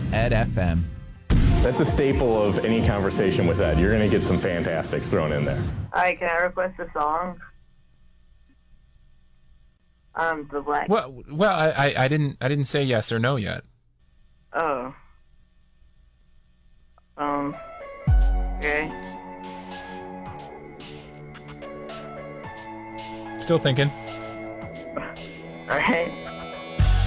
Ed FM. That's a staple of any conversation with Ed. You're going to get some fantastics thrown in there. Hi, can I request a song? The Black. Well, I didn't say yes or no yet. Oh. Okay. Still thinking. Alright.